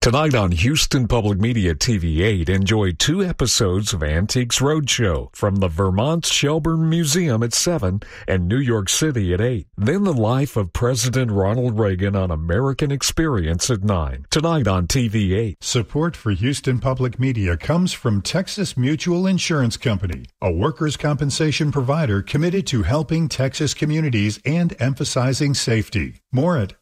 Tonight on Houston Public Media TV 8, enjoy 2 episodes of Antiques Roadshow from the Vermont Shelburne Museum at 7 and New York City at 8. Then the life of President Ronald Reagan on American Experience at 9. Tonight on TV 8. Support for Houston Public Media comes from Texas Mutual Insurance Company, a workers' compensation provider committed to helping Texas communities and emphasizing safety. More at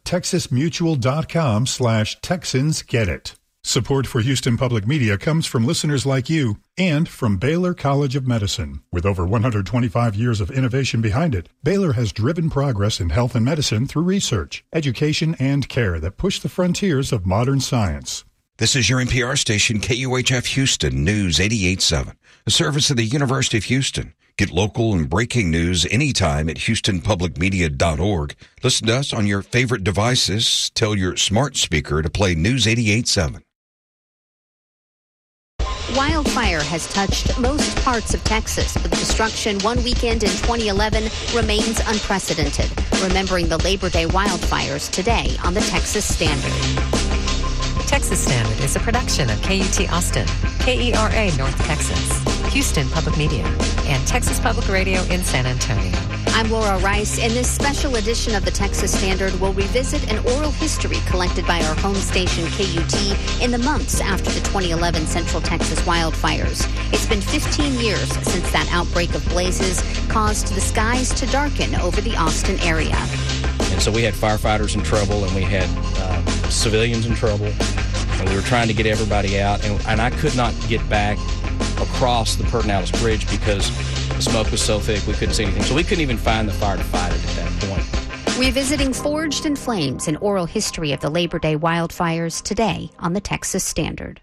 texasmutual.com/TexansGetIt. Support for Houston Public Media comes from listeners like you and from Baylor College of Medicine. With over 125 years of innovation behind it, Baylor has driven progress in health and medicine through research, education, and care that push the frontiers of modern science. This is your NPR station, KUHF Houston News 88.7, a service of the University of Houston. Get local and breaking news anytime at HoustonPublicMedia.org. Listen to us on your favorite devices. Tell your smart speaker to play News 88.7. Wildfire has touched most parts of Texas, but the destruction one weekend in 2011 remains unprecedented. Remembering the Labor Day wildfires today on the Texas Standard. Texas Standard is a production of KUT Austin, KERA North Texas, Houston Public Media, and Texas Public Radio in San Antonio. I'm Laura Rice. In this special edition of the Texas Standard, we'll revisit an oral history collected by our home station KUT in the months after the 2011 Central Texas wildfires. It's been 15 years since that outbreak of blazes caused the skies to darken over the Austin area. And so we had firefighters in trouble, and we had civilians in trouble, and we were trying to get everybody out, and I could not get back across the Pedernales Bridge because the smoke was so thick we couldn't see anything. So we couldn't even find the fire to fight it at that point. Revisiting Forged in Flames, an oral history of the Labor Day wildfires today on the Texas Standard.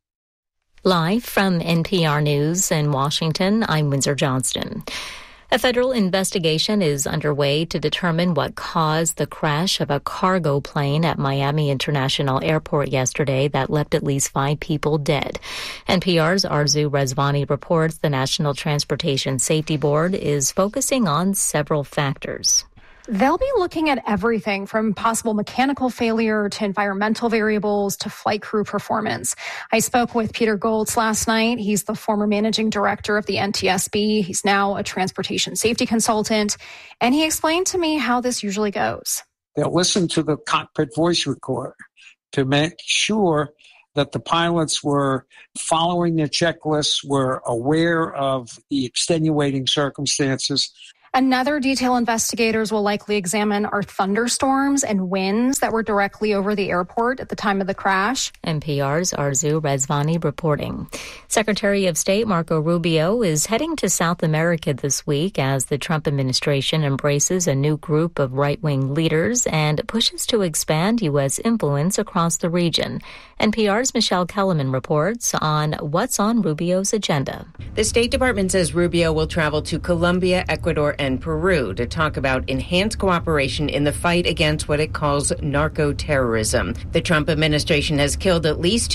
Live from NPR News in Washington, I'm Windsor Johnston. A federal investigation is underway to determine what caused the crash of a cargo plane at Miami International Airport yesterday that left at least 5 people dead. NPR's Arzu Rezvani reports the National Transportation Safety Board is focusing on several factors. They'll be looking at everything from possible mechanical failure to environmental variables to flight crew performance. I spoke with Peter Goltz last night. He's the former managing director of the NTSB. He's now a transportation safety consultant. And he explained to me how this usually goes. They'll listen to the cockpit voice recorder to make sure that the pilots were following their checklists, were aware of the extenuating circumstances. Another detail investigators will likely examine are thunderstorms and winds that were directly over the airport at the time of the crash. NPR's Arzu Rezvani reporting. Secretary of State Marco Rubio is heading to South America this week as the Trump administration embraces a new group of right-wing leaders and pushes to expand U.S. influence across the region. NPR's Michelle Kellerman reports on what's on Rubio's agenda. The State Department says Rubio will travel to Colombia, Ecuador, and Peru to talk about enhanced cooperation in the fight against what it calls narco-terrorism. The Trump administration has killed at least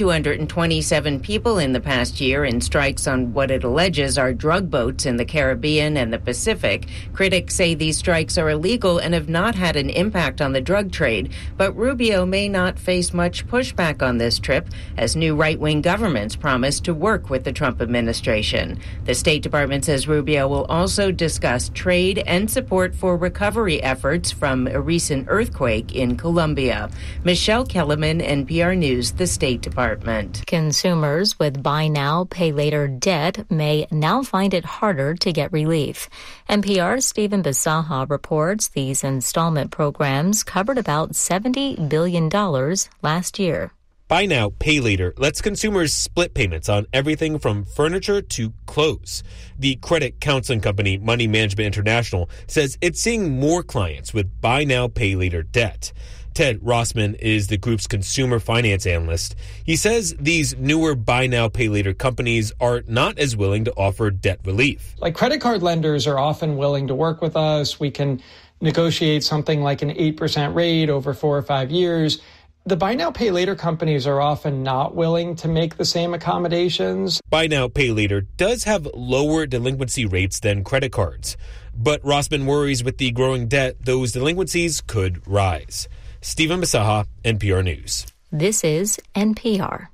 227 people in the past year in strikes on what it alleges are drug boats in the Caribbean and the Pacific. Critics say these strikes are illegal and have not had an impact on the drug trade, but Rubio may not face much pushback on this trip as new right-wing governments promise to work with the Trump administration. The State Department says Rubio will also discuss trade and support for recovery efforts from a recent earthquake in Colombia. Michelle Kellerman, NPR News, the State Department. Consumers with buy now, pay later debt may now find it harder to get relief. NPR's Stephen Bisaha reports these installment programs covered about $70 billion last year. Buy Now, Pay Later lets consumers split payments on everything from furniture to clothes. The credit counseling company Money Management International says it's seeing more clients with Buy Now, Pay Later debt. Ted Rossman is the group's consumer finance analyst. He says these newer Buy Now, Pay Later companies are not as willing to offer debt relief. Like credit card lenders are often willing to work with us. We can negotiate something like an 8% rate over 4 or 5 years. The Buy Now, Pay Later companies are often not willing to make the same accommodations. Buy Now, Pay Later does have lower delinquency rates than credit cards. But Rossman worries with the growing debt, those delinquencies could rise. Stephen Bisaha, NPR News. This is NPR.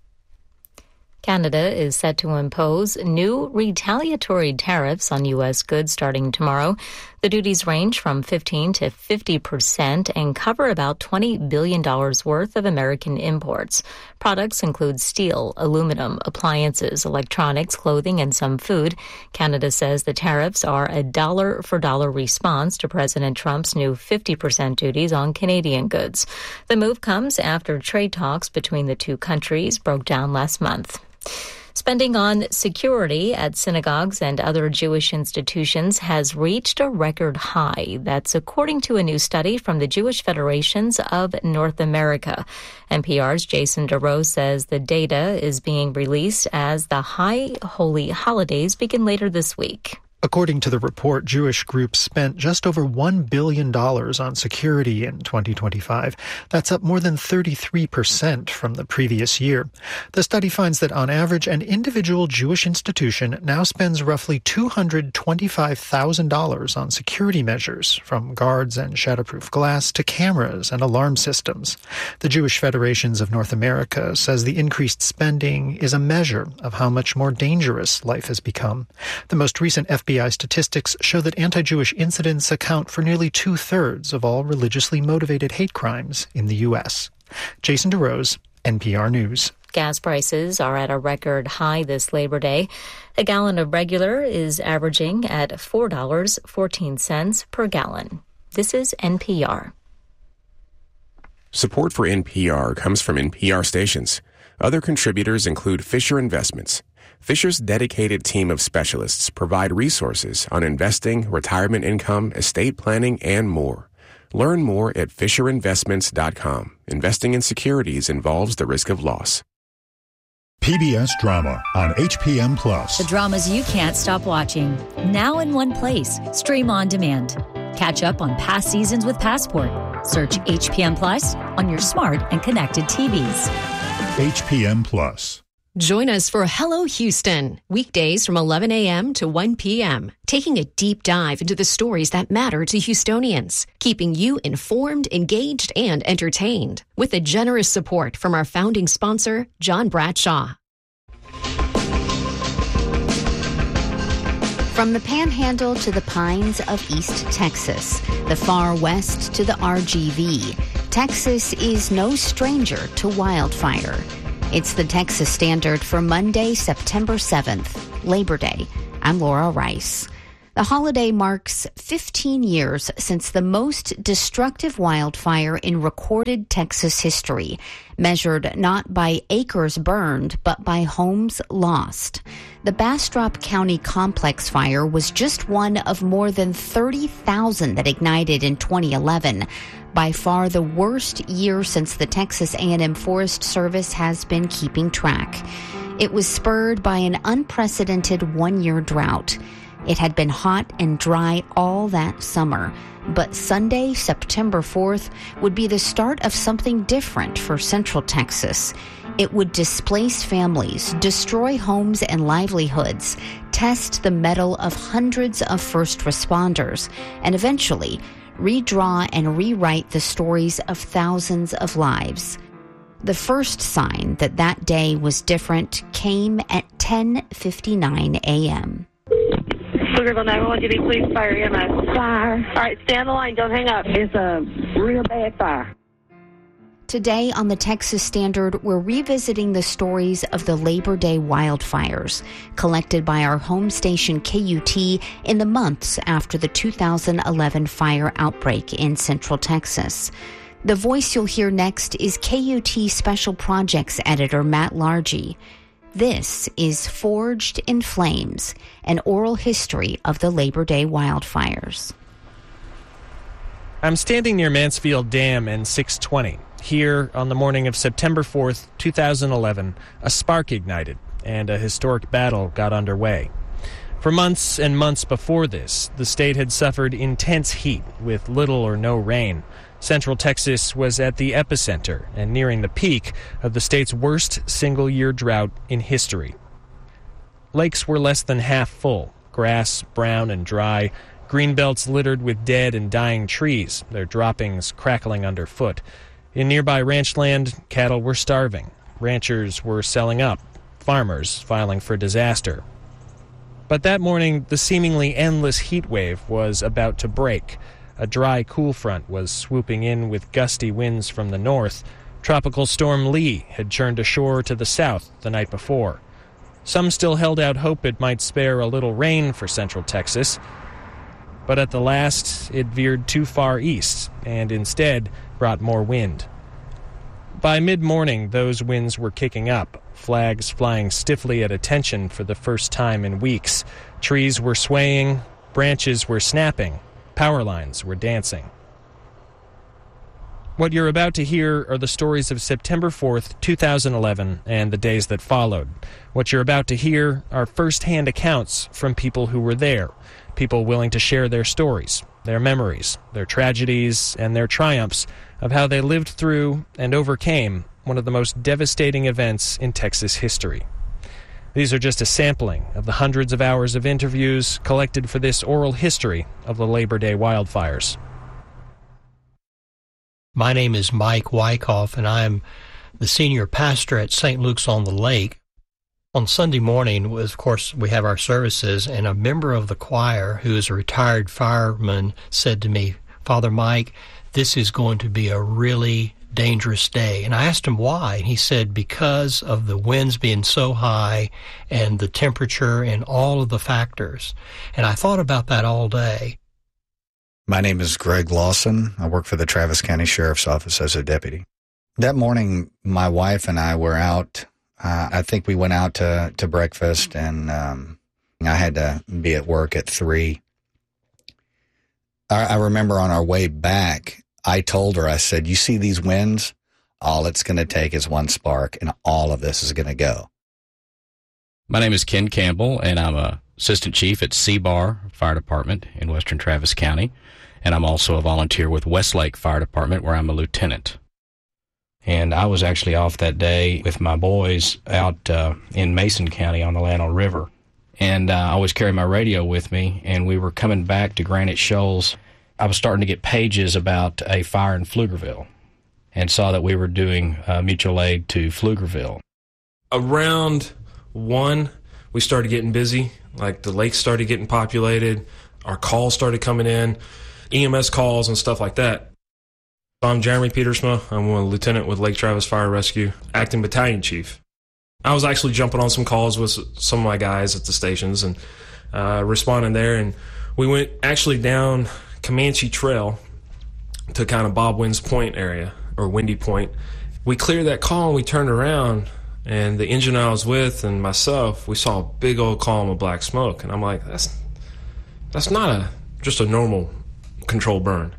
Canada is set to impose new retaliatory tariffs on U.S. goods starting tomorrow. The duties range from 15% to 50% and cover about $20 billion worth of American imports. Products include steel, aluminum, appliances, electronics, clothing, and some food. Canada says the tariffs are a dollar-for-dollar response to President Trump's new 50% duties on Canadian goods. The move comes after trade talks between the two countries broke down last month. Spending on security at synagogues and other Jewish institutions has reached a record high. That's according to a new study from the Jewish Federations of North America. NPR's Jason DeRose says the data is being released as the High Holy Holidays begin later this week. According to the report, Jewish groups spent just over $1 billion on security in 2025. That's up more than 33% from the previous year. The study finds that on average, an individual Jewish institution now spends roughly $225,000 on security measures, from guards and shatterproof glass to cameras and alarm systems. The Jewish Federations of North America says the increased spending is a measure of how much more dangerous life has become. The most recent FBI statistics show that anti-Jewish incidents account for nearly 2/3 of all religiously motivated hate crimes in the U.S. Jason DeRose, NPR News. Gas prices are at a record high this Labor Day. A gallon of regular is averaging at $4.14 per gallon. This is NPR. Support for NPR comes from NPR stations. Other contributors include Fisher Investments. Fisher's dedicated team of specialists provide resources on investing, retirement income, estate planning, and more. Learn more at FisherInvestments.com. Investing in securities involves the risk of loss. PBS Drama on HPM Plus. The dramas you can't stop watching. Now in one place. Stream on demand. Catch up on past seasons with Passport. Search HPM Plus on your smart and connected TVs. HPM Plus. Join us for Hello Houston, weekdays from 11 a.m. to 1 p.m., taking a deep dive into the stories that matter to Houstonians, keeping you informed, engaged, and entertained, with a generous support from our founding sponsor, John Bradshaw. From the Panhandle to the Pines of East Texas, the far west to the RGV, Texas is no stranger to wildfire. It's the Texas Standard for Monday, September 7th, Labor Day. I'm Laura Rice. The holiday marks 15 years since the most destructive wildfire in recorded Texas history, measured not by acres burned, but by homes lost. The Bastrop County Complex Fire was just one of more than 30,000 that ignited in 2011. By far the worst year since the Texas A&M Forest Service has been keeping track. It was spurred by an unprecedented one-year drought. It had been hot and dry all that summer, but Sunday, September 4th, would be the start of something different for Central Texas. It would displace families, destroy homes and livelihoods, test the mettle of hundreds of first responders, and eventually redraw and rewrite the stories of thousands of lives. The first sign that that day was different came at 10:59 a.m. Pflugerville 911, Judy, please fire EMS. Fire. All right, stay on the line. Don't hang up. It's a real bad fire. Today on the Texas Standard, we're revisiting the stories of the Labor Day wildfires collected by our home station KUT in the months after the 2011 fire outbreak in Central Texas. The voice you'll hear next is KUT Special Projects Editor Matt Largy. This is Forged in Flames, an oral history of the Labor Day wildfires. I'm standing near Mansfield Dam and 620. Here, on the morning of September 4th, 2011, a spark ignited and a historic battle got underway. For months and months before this, the state had suffered intense heat with little or no rain. Central Texas was at the epicenter and nearing the peak of the state's worst single-year drought in history. Lakes were less than half full, grass brown and dry, greenbelts littered with dead and dying trees, their droppings crackling underfoot. In nearby ranch land, cattle were starving. Ranchers were selling up, farmers filing for disaster. But that morning, the seemingly endless heat wave was about to break. A dry, cool front was swooping in with gusty winds from the north. Tropical Storm Lee had churned ashore to the south the night before. Some still held out hope it might spare a little rain for central Texas. But at the last, it veered too far east and instead brought more wind. By mid-morning, those winds were kicking up, flags flying stiffly at attention for the first time in weeks. Trees were swaying, branches were snapping, power lines were dancing. What you're about to hear are the stories of September 4th, 2011, and the days that followed. What you're about to hear are first-hand accounts from people who were there, people willing to share their stories, their memories, their tragedies, and their triumphs of how they lived through and overcame one of the most devastating events in Texas history. These are just a sampling of the hundreds of hours of interviews collected for this oral history of the Labor Day wildfires. My name is Mike Wyckoff, and I'm the senior pastor at St. Luke's on the Lake. On Sunday morning, of course, we have our services, and a member of the choir, who is a retired fireman, said to me, "Father Mike, this is going to be a really dangerous day." And I asked him why, and he said because of the winds being so high and the temperature and all of the factors. And I thought about that all day. My name is Greg Lawson. I work for the Travis County Sheriff's Office as a deputy. That morning, my wife and I were out. I think we went out to breakfast, and I had to be at work at 3. I remember on our way back, I told her, I said, "You see these winds? All it's going to take is one spark, and all of this is going to go." My name is Ken Campbell, and I'm a assistant chief at Seabar Fire Department in western Travis County, and I'm also a volunteer with Westlake Fire Department, where I'm a lieutenant. And I was actually off that day with my boys out in Mason County on the Llano River. And I always carry my radio with me, and we were coming back to Granite Shoals. I was starting to get pages about a fire in Pflugerville and saw that we were doing mutual aid to Pflugerville. Around 1, we started getting busy. Like the lakes started getting populated. Our calls started coming in, EMS calls and stuff like that. I'm Jeremy Petersma. I'm a lieutenant with Lake Travis Fire Rescue, acting battalion chief. I was actually jumping on some calls with some of my guys at the stations and responding there. And we went actually down Comanche Trail to kind of Bob Wynn's Point area, or Windy Point. We cleared that call and we turned around, and the engine I was with and myself, we saw a big old column of black smoke. And I'm like, that's not just a normal controlled burn.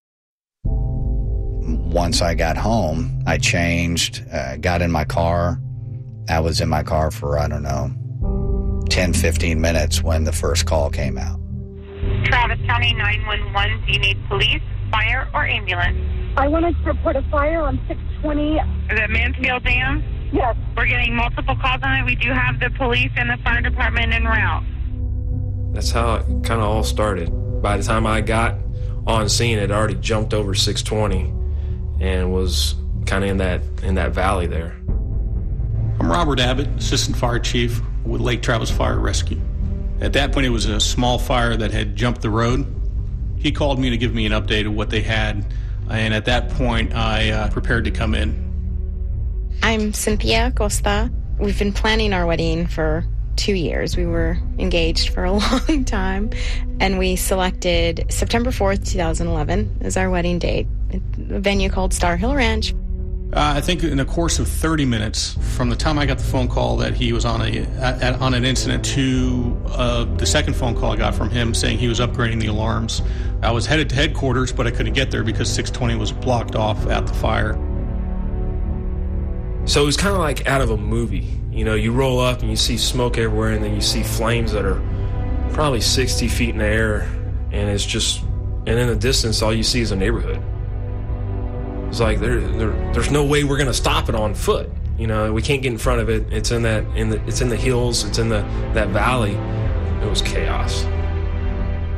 Once I got home, I changed, got in my car. I was in my car for, 10, 15 minutes when the first call came out. Travis County 911, do you need police, fire, or ambulance? I wanted to report a fire on 620. The Mansfield Dam? Yes. We're getting multiple calls on it. We do have the police and the fire department en route. That's how it kind of all started. By the time I got on scene, it already jumped over 620 and was kind of in that valley there. I'm Robert Abbott, Assistant Fire Chief with Lake Travis Fire Rescue. At that point, it was a small fire that had jumped the road. He called me to give me an update of what they had, and at that point, I prepared to come in. I'm Cynthia Costa. We've been planning our wedding for 2 years. We were engaged for a long time, and we selected September 4th, 2011 as our wedding date at a venue called Star Hill Ranch. I think in the course of 30 minutes, from the time I got the phone call that he was on an incident to the second phone call I got from him saying he was upgrading the alarms, I was headed to headquarters, but I couldn't get there because 620 was blocked off at the fire. So it was kind of like out of a movie. You know, you roll up and you see smoke everywhere, and then you see flames that are probably 60 feet in the air, and and in the distance, all you see is a neighborhood. It's like there's no way we're gonna stop it on foot. You know, we can't get in front of it. It's in the hills. It's in that valley. It was chaos.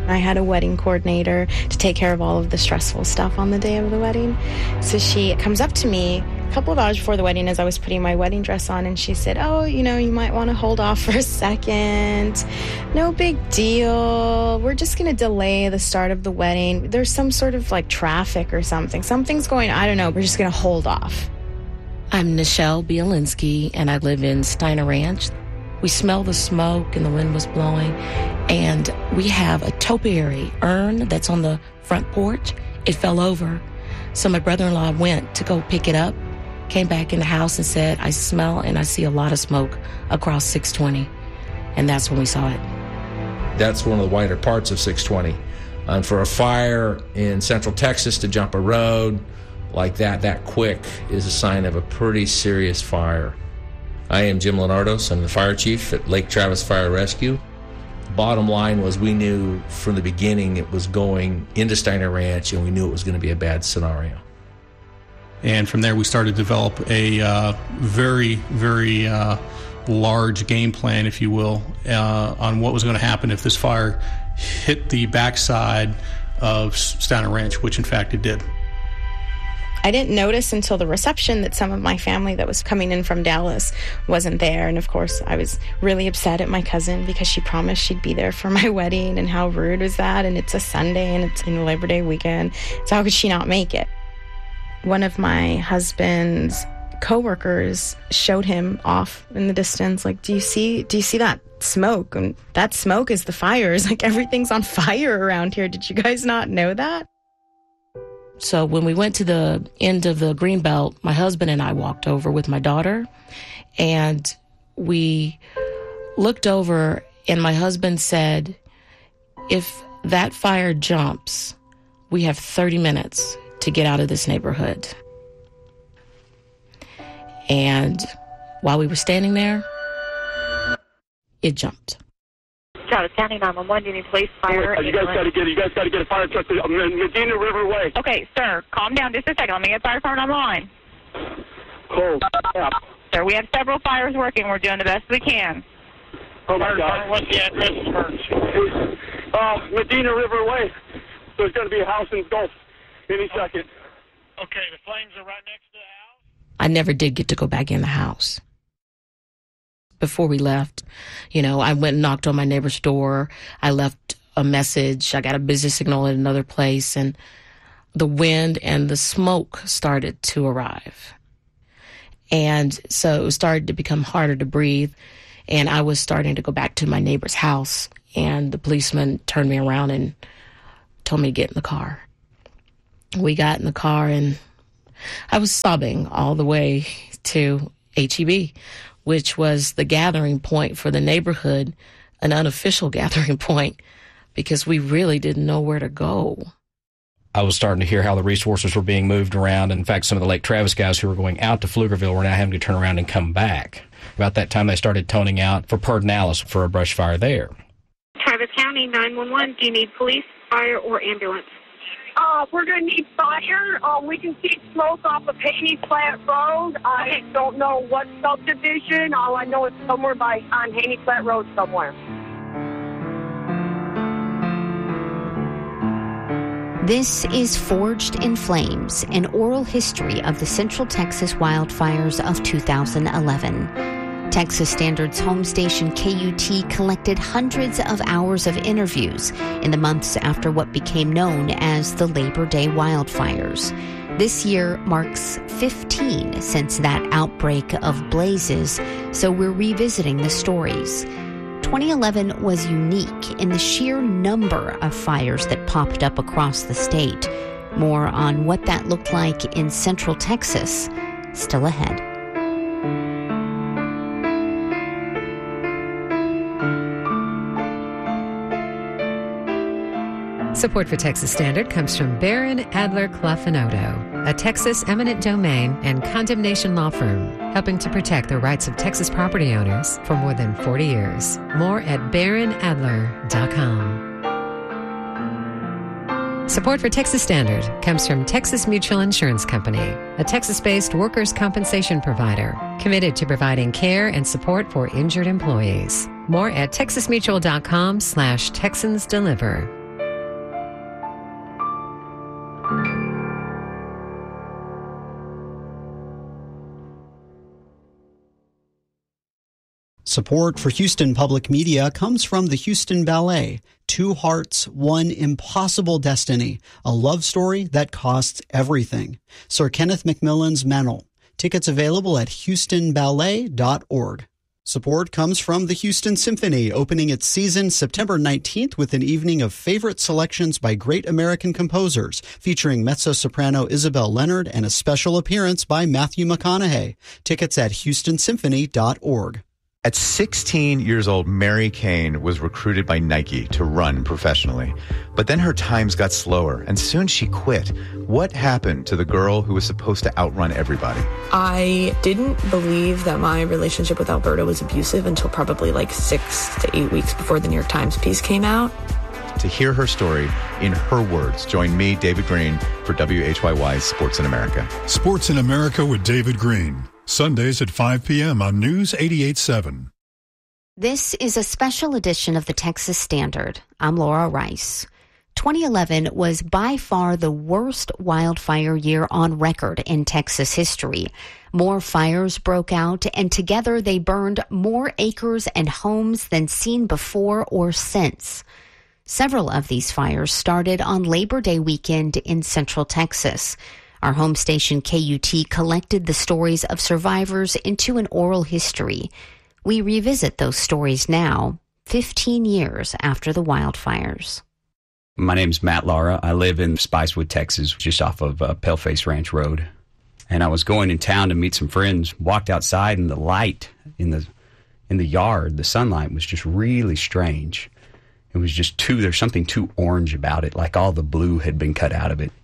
I had a wedding coordinator to take care of all of the stressful stuff on the day of the wedding. So she comes up to me a couple of hours before the wedding as I was putting my wedding dress on, and she said, "Oh, you might want to hold off for a second. No big deal. We're just going to delay the start of the wedding. There's some sort of like traffic or something. Something's going, I don't know. We're just going to hold off." I'm Nichelle Bielinski, and I live in Steiner Ranch. We smell the smoke and the wind was blowing, and we have a topiary urn that's on the front porch. It fell over. So my brother-in-law went to go pick it up, came back in the house and said, "I smell and I see a lot of smoke across 620. And that's when we saw it. That's one of the wider parts of 620. And for a fire in Central Texas to jump a road like that quick is a sign of a pretty serious fire. I am Jim Leonardos. I'm the fire chief at Lake Travis Fire Rescue. Bottom line was we knew from the beginning it was going into Steiner Ranch, and we knew it was going to be a bad scenario. And from there we started to develop a very, very large game plan, if you will, on what was going to happen if this fire hit the backside of Steiner Ranch, which in fact it did. I didn't notice until the reception that some of my family that was coming in from Dallas wasn't there. And of course, I was really upset at my cousin because she promised she'd be there for my wedding, and how rude was that? And it's a Sunday and it's in the Labor Day weekend. So how could she not make it? One of my husband's coworkers showed him off in the distance, like, do you see that smoke? And that smoke is the fires. Like, everything's on fire around here. Did you guys not know that? So when we went to the end of the Greenbelt, my husband and I walked over with my daughter, and we looked over, and my husband said, "If that fire jumps, we have 30 minutes to get out of this neighborhood." And while we were standing there, it jumped. Travis County 911, do you need police, fire? You guys got to get a fire truck to Medina River Way. Okay, sir, calm down just a second. Let me get fire department on the line. Cool. Yeah. Sir, we have several fires working. We're doing the best we can. Oh, my God. What's the address first? Medina River Way. There's going to be a house engulfed any second. Okay, the flames are right next to the house? I never did get to go back in the house. Before we left, I went and knocked on my neighbor's door. I left a message. I got a busy signal at another place, and the wind and the smoke started to arrive. And so it started to become harder to breathe, and I was starting to go back to my neighbor's house, and the policeman turned me around and told me to get in the car. We got in the car, and I was sobbing all the way to HEB, which was the gathering point for the neighborhood, an unofficial gathering point, because we really didn't know where to go. I was starting to hear how the resources were being moved around. In fact, some of the Lake Travis guys who were going out to Pflugerville were now having to turn around and come back. About that time, they started toning out for Pedernales for a brush fire there. Travis County 911, do you need police, fire, or ambulance? We're going to need fire. We can see smoke off of Haney Flat Road. I don't know what subdivision. All I know is somewhere on Haney Flat Road somewhere. This is Forged in Flames, an oral history of the Central Texas wildfires of 2011. Texas Standard's home station KUT collected hundreds of hours of interviews in the months after what became known as the Labor Day wildfires. This year marks 15 since that outbreak of blazes, so we're revisiting the stories. 2011 was unique in the sheer number of fires that popped up across the state. More on what that looked like in Central Texas, still ahead. Support for Texas Standard comes from Barron, Adler, Clough & Odo, a Texas eminent domain and condemnation law firm, helping to protect the rights of Texas property owners for more than 40 years. More at barronadler.com. Support for Texas Standard comes from Texas Mutual Insurance Company, a Texas-based workers' compensation provider committed to providing care and support for injured employees. More at texasmutual.com/TexansDeliver. Support for Houston Public Media comes from the Houston Ballet. Two Hearts, One Impossible Destiny, a love story that costs everything. Sir Kenneth Macmillan's Meynell. Tickets available at houstonballet.org. Support comes from the Houston Symphony, opening its season September 19th with an evening of favorite selections by great American composers, featuring mezzo-soprano Isabel Leonard and a special appearance by Matthew McConaughey. Tickets at houstonsymphony.org. At 16 years old, Mary Kane was recruited by Nike to run professionally. But then her times got slower, and soon she quit. What happened to the girl who was supposed to outrun everybody? I didn't believe that my relationship with Alberto was abusive until probably like 6 to 8 weeks before the New York Times piece came out. To hear her story in her words, join me, David Green, for WHYY's Sports in America. Sports in America with David Green. Sundays at 5 p.m. on News 88.7. This is a special edition of the Texas Standard. I'm Laura Rice. 2011 was by far the worst wildfire year on record in Texas history. More fires broke out, and together they burned more acres and homes than seen before or since. Several of these fires started on Labor Day weekend in Central Texas. Our home station KUT collected the stories of survivors into an oral history. We revisit those stories now, 15 years after the wildfires. My name's Matt Lara. I live in Spicewood, Texas, just off of Paleface Ranch Road. And I was going in town to meet some friends, walked outside, and the light in the yard, the sunlight, was just really strange. It was just there's something too orange about it, like all the blue had been cut out of it.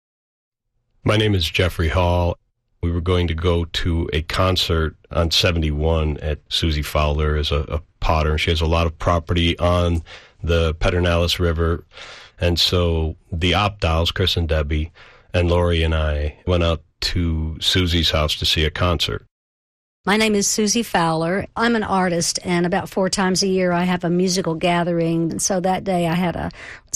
My name is Jeffrey Hall. We were going to go to a concert on 71 at Susie Fowler is a potter, and she has a lot of property on the Pedernales River. And so the Opdals, Chris and Debbie, and Lori and I went out to Susie's house to see a concert. My name is Susie Fowler. I'm an artist, and about 4 times a year I have a musical gathering. And so that day I had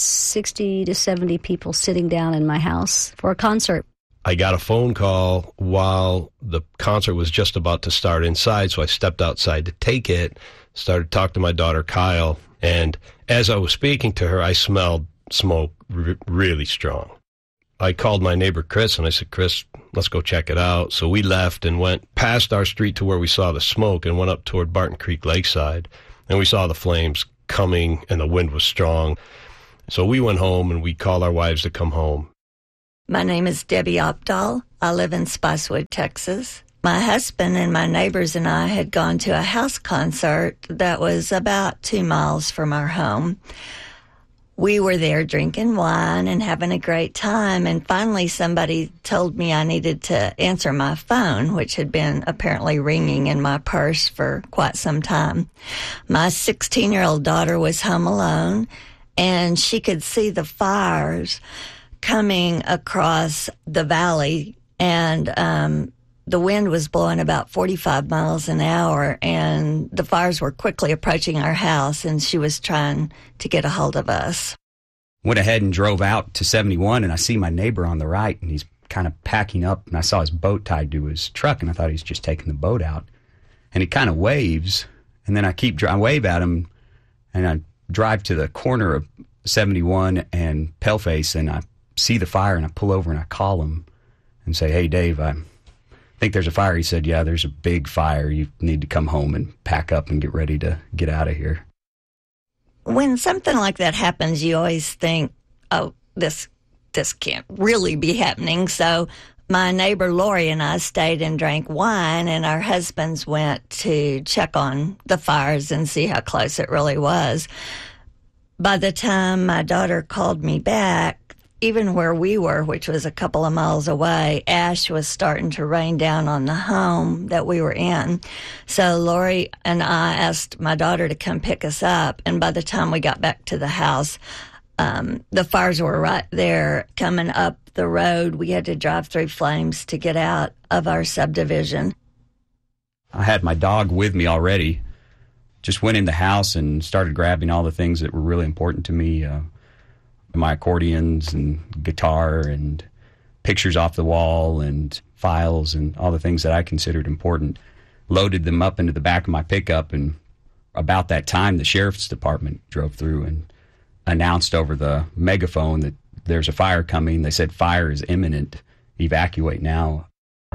60 to 70 people sitting down in my house for a concert. I got a phone call while the concert was just about to start inside, so I stepped outside to take it, started talking to my daughter Kyle, and as I was speaking to her, I smelled smoke really strong. I called my neighbor Chris, and I said, Chris, let's go check it out. So we left and went past our street to where we saw the smoke and went up toward Barton Creek Lakeside, and we saw the flames coming, and the wind was strong. So we went home, and we called our wives to come home. My name is Debbie Opdahl. I live in Spicewood, Texas. My husband and my neighbors and I had gone to a house concert that was about 2 miles from our home. We were there drinking wine and having a great time, and finally somebody told me I needed to answer my phone, which had been apparently ringing in my purse for quite some time. My 16-year-old daughter was home alone, and she could see the fires coming across the valley, and the wind was blowing about 45 miles an hour, and the fires were quickly approaching our house, and she was trying to get a hold of us. Went ahead and drove out to 71, and I see my neighbor on the right, and he's kind of packing up, and I saw his boat tied to his truck, and I thought he was just taking the boat out. And he kind of waves, and then I wave at him, and I drive to the corner of 71 and Paleface, and I see the fire, and I pull over and I call him and say, hey, Dave, I think there's a fire. He said, yeah, there's a big fire. You need to come home and pack up and get ready to get out of here. When something like that happens, you always think, oh, this can't really be happening. So my neighbor Lori and I stayed and drank wine, and our husbands went to check on the fires and see how close it really was. By the time my daughter called me back, even where we were, which was a couple of miles away, ash was starting to rain down on the home that we were in. So Lori and I asked my daughter to come pick us up, and by the time we got back to the house, the fires were right there coming up the road. We had to drive through flames to get out of our subdivision. I had my dog with me already. Just went in the house and started grabbing all the things that were really important to me. My accordions and guitar and pictures off the wall and files and all the things that I considered important. Loaded them up into the back of my pickup and about that time, the sheriff's department drove through and announced over the megaphone that there's a fire coming. They said, fire is imminent. Evacuate now.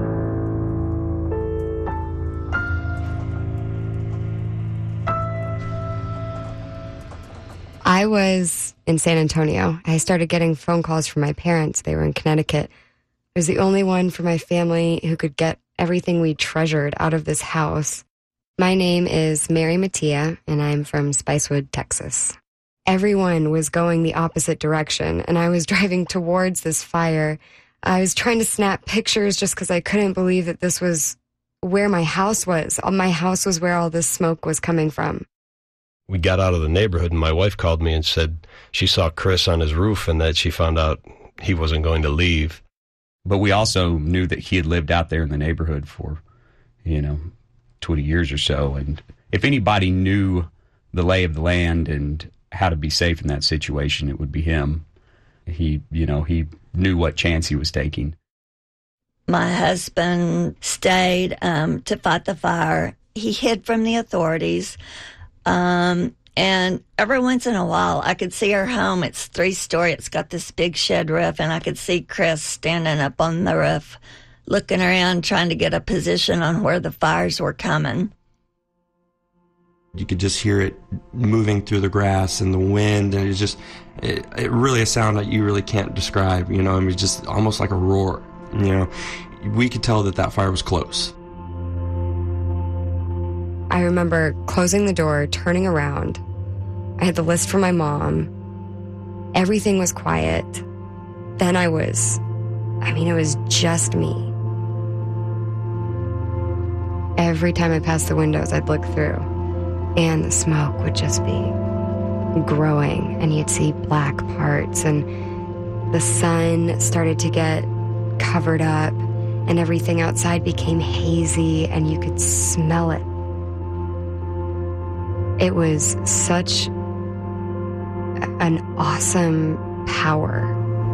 I was in San Antonio. I started getting phone calls from my parents. They were in Connecticut. I was the only one from my family who could get everything we treasured out of this house. My name is Mary Mattia, and I'm from Spicewood, Texas. Everyone was going the opposite direction, and I was driving towards this fire. I was trying to snap pictures just because I couldn't believe that this was where my house was. My house was where all this smoke was coming from. We got out of the neighborhood, and my wife called me and said she saw Chris on his roof and that she found out he wasn't going to leave. But we also knew that he had lived out there in the neighborhood for, 20 years or so. And if anybody knew the lay of the land and how to be safe in that situation, it would be him. He knew what chance he was taking. My husband stayed to fight the fire. He hid from the authorities. And every once in a while, I could see our home. It's 3-story. It's got this big shed roof, and I could see Chris standing up on the roof, looking around, trying to get a position on where the fires were coming. You could just hear it moving through the grass and the wind, and it really a sound that you really can't describe, just almost like a roar, We could tell that fire was close. I remember closing the door, turning around. I had the list from my mom. Everything was quiet. Then it was just me. Every time I passed the windows, I'd look through, and the smoke would just be growing, and you'd see black parts, and the sun started to get covered up, and everything outside became hazy, and you could smell it. It was such an awesome power.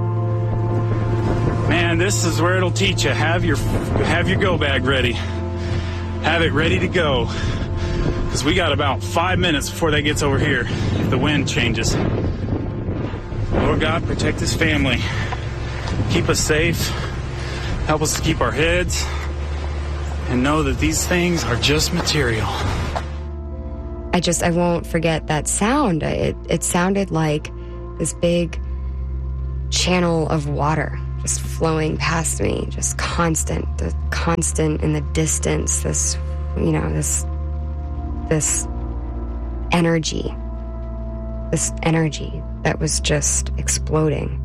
Man, this is where it'll teach you. Have your go bag ready. Have it ready to go. Because we got about 5 minutes before that gets over here, if the wind changes. Lord God, protect this family. Keep us safe. Help us to keep our heads. And know that these things are just material. I won't forget that sound. It sounded like this big channel of water just flowing past me, just constant in the distance, this energy that was just exploding.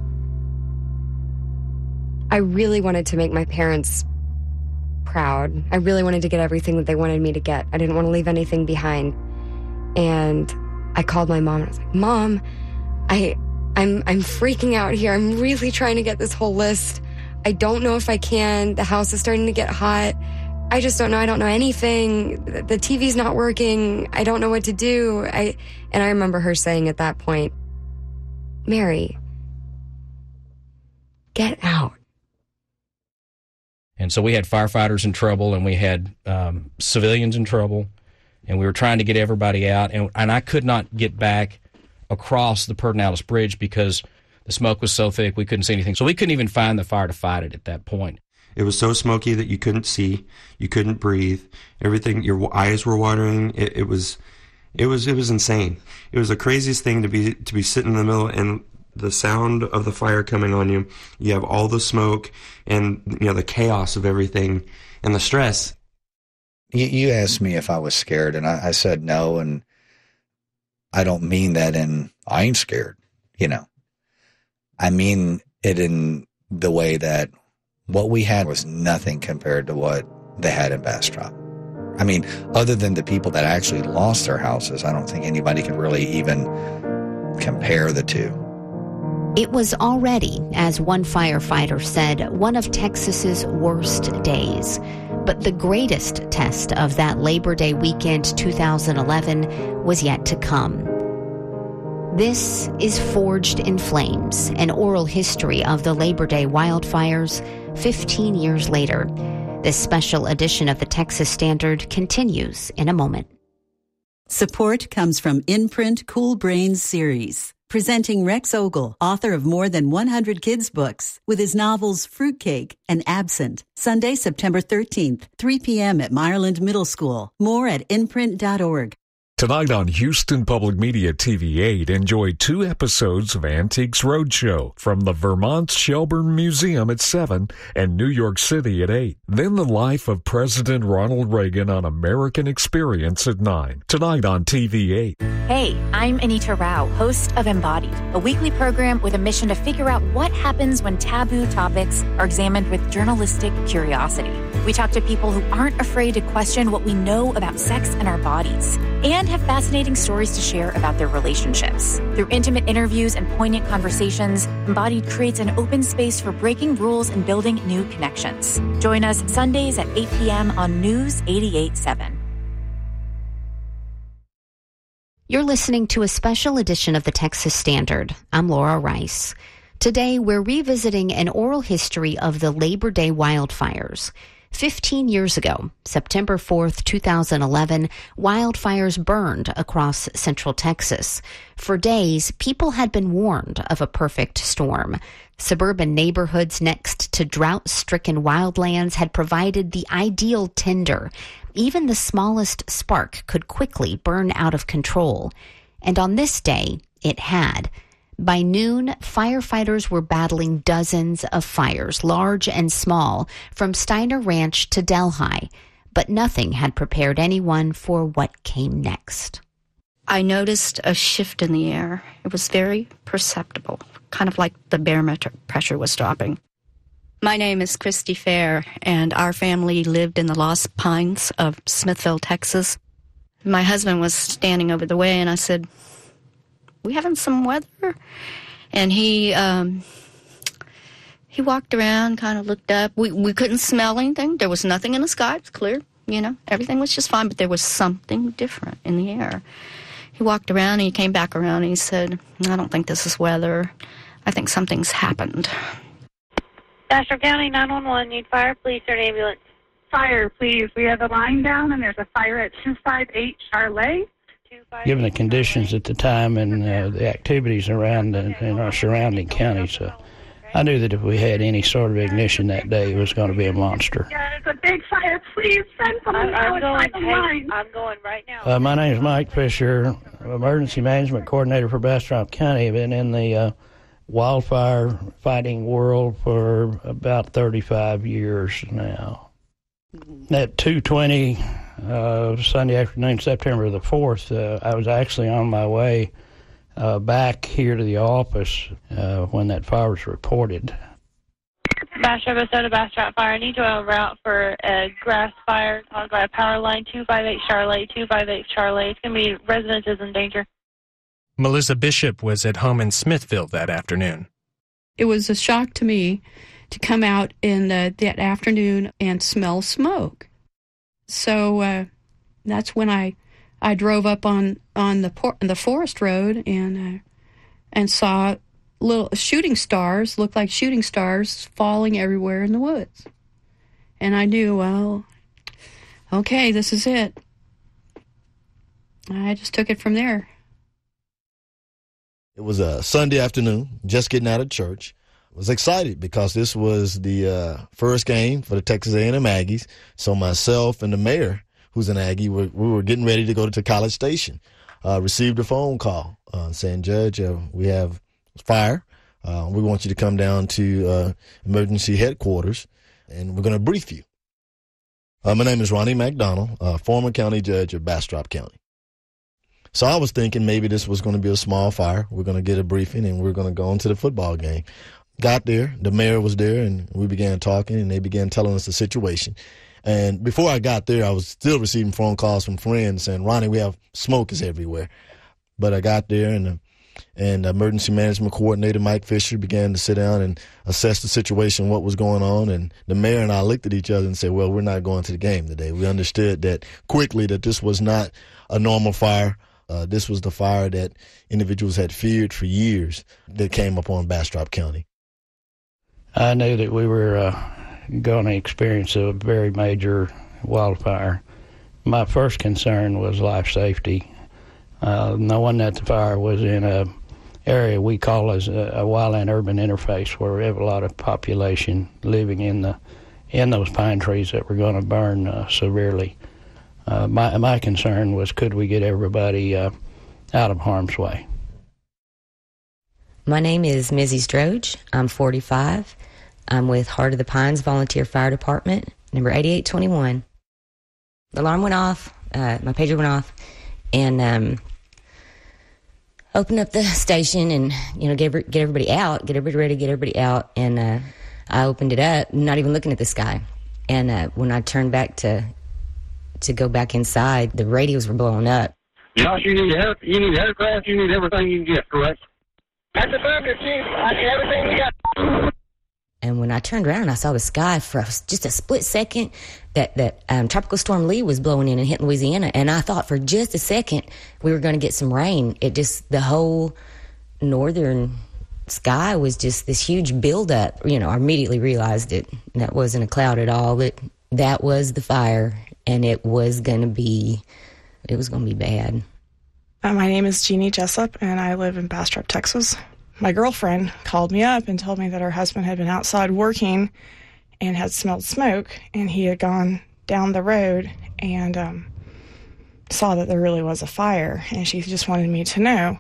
I really wanted to make my parents proud. I really wanted to get everything that they wanted me to get. I didn't want to leave anything behind. And I called my mom and I was like, Mom, I'm freaking out here. I'm really trying to get this whole list. I don't know if I can. The house is starting to get hot. I just don't know. I don't know anything. The TV's not working. I don't know what to do. And I remember her saying at that point, Mary, get out. And so we had firefighters in trouble, and we had civilians in trouble. And we were trying to get everybody out, and I could not get back across the Pedernales Bridge because the smoke was so thick we couldn't see anything. So we couldn't even find the fire to fight it at that point. It was so smoky that you couldn't see, you couldn't breathe. Everything, your eyes were watering. It was insane. It was the craziest thing to be sitting in the middle and the sound of the fire coming on you. You have all the smoke and the chaos of everything and the stress. You asked me if I was scared, and I said no, and I don't mean that in, I ain't scared, I mean it in the way that what we had was nothing compared to what they had in Bastrop. I mean, other than the people that actually lost their houses, I don't think anybody could really even compare the two. It was already, as one firefighter said, one of Texas's worst days. But the greatest test of that Labor Day weekend 2011 was yet to come. This is Forged in Flames, an oral history of the Labor Day wildfires 15 years later. This special edition of the Texas Standard continues in a moment. Support comes from Imprint Cool Brains series, presenting Rex Ogle, author of more than 100 kids' books, with his novels Fruitcake and Absent. Sunday, September 13th, 3 p.m. at Meyerland Middle School. More at imprint.org. Tonight on Houston Public Media TV8, enjoy 2 episodes of Antiques Roadshow from the Vermont Shelburne Museum at 7 and New York City at 8. Then the life of President Ronald Reagan on American Experience at 9. Tonight on TV8. Hey, I'm Anita Rao, host of Embodied, a weekly program with a mission to figure out what happens when taboo topics are examined with journalistic curiosity. We talk to people who aren't afraid to question what we know about sex and our bodies, and have fascinating stories to share about their relationships. Through intimate interviews and poignant conversations, Embodied creates an open space for breaking rules and building new connections. Join us Sundays at 8 p.m. on News 88.7. You're listening to a special edition of the Texas Standard. I'm Laura Rice. Today, we're revisiting an oral history of the Labor Day wildfires. 15 years ago, September 4th, 2011, wildfires burned across central Texas. For days, people had been warned of a perfect storm. Suburban neighborhoods next to drought-stricken wildlands had provided the ideal tinder. Even the smallest spark could quickly burn out of control. And on this day, it had. By noon, firefighters were battling dozens of fires, large and small, from Steiner Ranch to Delhi. But nothing had prepared anyone for what came next. I noticed a shift in the air. It was very perceptible, kind of like the barometric pressure was dropping. My name is Christy Fair, and our family lived in the Lost Pines of Smithville, Texas. My husband was standing over the way, and I said, "We having some weather?" And he walked around, kind of looked up. We couldn't smell anything. There was nothing in the sky. It was clear, everything was just fine, but there was something different in the air. He walked around, and he came back around, and he said, "I don't think this is weather. I think something's happened." Bastrop County 911, need fire, police, or an ambulance? Fire, please. We have a line down, and there's a fire at 258 Charlotte. Given the conditions at the time and the activities around in our surrounding counties, I knew that if we had any sort of ignition that day, it was going to be a monster. Yeah, it's a big fire. Please send someone out. I'm going right now. My name is Mike Fisher, Emergency Management Coordinator for Bastrop County. I've been in the wildfire fighting world for about 35 years now. At 2:20 Sunday afternoon, September the 4th, I was actually on my way back here to the office when that fire was reported. Bastrop, Minnesota, Bastrop Fire. I need to en route for a grass fire caused by a power line, 258 Charlotte, 258 Charlotte. It's going to be residences in danger. Melissa Bishop was at home in Smithville that afternoon. It was a shock to me to come out in that afternoon and smell smoke. So that's when I drove up on the forest road and saw little shooting stars, looked like shooting stars, falling everywhere in the woods. And I knew, well, okay, this is it. I just took it from there. It was a Sunday afternoon, just getting out of church. I was excited because this was the first game for the Texas A&M Aggies. So myself and the mayor, who's an Aggie, we were getting ready to go to College Station. Received a phone call saying, "Judge, we have fire. We want you to come down to emergency headquarters, and we're going to brief you." My name is Ronnie McDonald, former county judge of Bastrop County. So I was thinking maybe this was going to be a small fire. We're going to get a briefing, and we're going to go into the football game. Got there, the mayor was there, and we began talking, and they began telling us the situation. And before I got there, I was still receiving phone calls from friends saying, "Ronnie, we have smoke is everywhere." But I got there, and the emergency management coordinator, Mike Fisher, began to sit down and assess the situation, what was going on. And the mayor and I looked at each other and said, "Well, we're not going to the game today." We understood that quickly that this was not a normal fire. This was the fire that individuals had feared for years that came upon Bastrop County. I knew that we were going to experience a very major wildfire. My first concern was life safety. knowing that the fire was in a area we call as a wildland urban interface, where we have a lot of population living in those pine trees that were going to burn severely. My concern was, could we get everybody out of harm's way? My name is Mizzy Stroge. I'm 45. I'm with Heart of the Pines Volunteer Fire Department, number 8821. The alarm went off, my pager went off, and opened up the station and, get everybody out, get everybody ready, get everybody out. And I opened it up, not even looking at the sky. And when I turned back to go back inside, the radios were blowing up. Josh, you need help. You need aircraft. You need everything you can get, correct? That's affirmative, Chief. I need everything we got. And when I turned around, I saw the sky for just a split second that Tropical Storm Lee was blowing in and hitting Louisiana. And I thought for just a second we were going to get some rain. The whole northern sky was just this huge buildup. I immediately realized that wasn't a cloud at all. That was the fire, and it was going to be bad. My name is Jeannie Jessup, and I live in Bastrop, Texas. My girlfriend called me up and told me that her husband had been outside working and had smelled smoke, and he had gone down the road and saw that there really was a fire, and she just wanted me to know.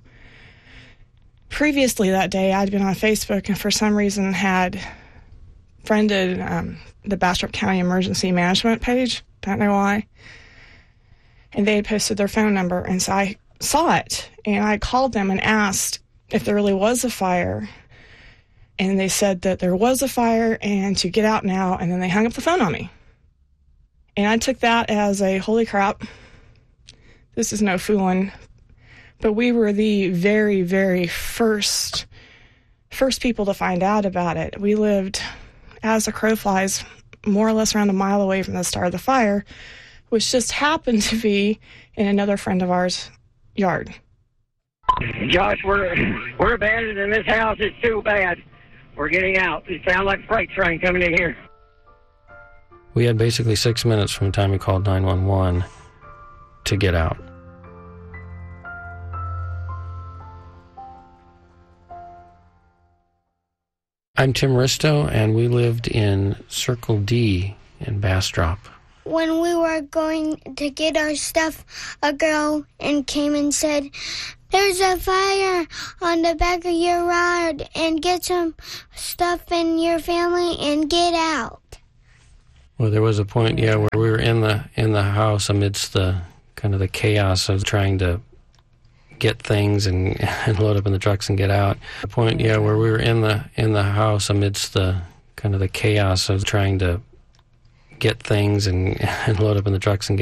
Previously that day, I'd been on Facebook and for some reason had friended the Bastrop County Emergency Management page. Don't know why. And they had posted their phone number, and so I saw it, and I called them and asked if there really was a fire, and they said that there was a fire and to get out now, and then they hung up the phone on me. And I took that as a holy crap, this is no fooling. But we were the very, very first people to find out about it. We lived, as the crow flies, more or less around a mile away from the start of the fire, which just happened to be in another friend of ours' yard. Josh, we're abandoned in this house. It's too bad. We're getting out. It sounds like a freight train coming in here. We had basically 6 minutes from the time we called 911 to get out. I'm Tim Risto, and we lived in Circle D in Bastrop. When we were going to get our stuff, a girl came and said, "There's a fire on the back of your yard, and get some stuff in your family and get out." Well, there was a point, where we were in the house amidst the kind of the chaos of trying to get things and load up in the trucks and get out. A point, where we were in the house amidst the kind of the chaos of trying to get things and load up in the trucks and get